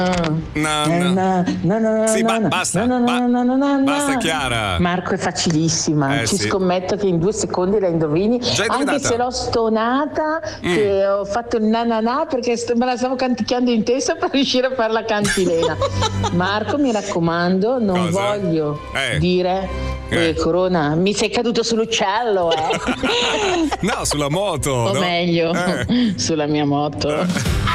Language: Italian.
Sì, basta. Basta, Chiara. Marco, è facilissima. Ci scommetto che in 2 secondi la indovini. Anche se l'ho stonata, che ho fatto il na perché me la stavo canticchiando in testa per riuscire a fare la cantilena. Marco, mi raccomando, non voglio dire Corona, mi sei caduto sull'uccello, No, sulla moto. O meglio, sulla mia moto.